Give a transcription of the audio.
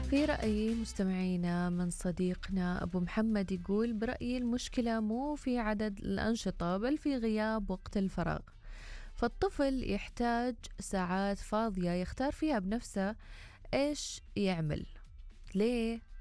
في رأيي مستمعينا من صديقنا أبو محمد يقول برأيي المشكلة مو في عدد الأنشطة بل في غياب وقت الفراغ. فالطفل يحتاج ساعات فاضية يختار فيها بنفسه إيش يعمل. ليه؟